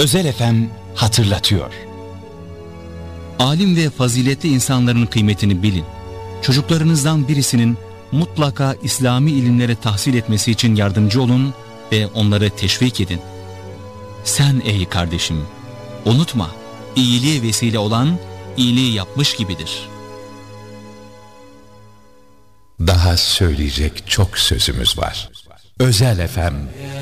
Özel FM hatırlatıyor. Alim ve faziletli insanların kıymetini bilin. Çocuklarınızdan birisinin mutlaka İslami ilimlere tahsil etmesi için yardımcı olun ve onları teşvik edin. Sen ey kardeşim, unutma, iyiliğe vesile olan iyiliği yapmış gibidir. Daha söyleyecek çok sözümüz var. Özel FM